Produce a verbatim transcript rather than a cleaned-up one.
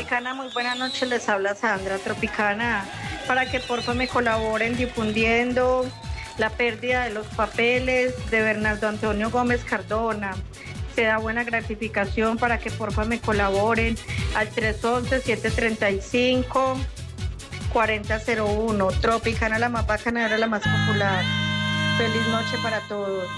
Tropicana, muy buenas noches, les habla Sandra Tropicana, para que porfa me colaboren difundiendo la pérdida de los papeles de Bernardo Antonio Gómez Cardona. Se da buena gratificación para que porfa me colaboren al tres once, siete treinta y cinco, cuarenta cero uno. Tropicana, la más bacana, era la más popular. Feliz noche para todos.